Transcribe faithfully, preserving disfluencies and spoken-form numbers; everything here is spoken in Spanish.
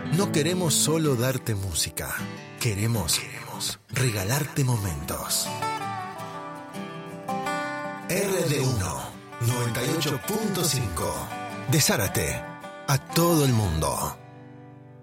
No queremos solo darte música, queremos, queremos regalarte momentos. R D uno, noventa y ocho punto cinco. De Zárate a todo el mundo.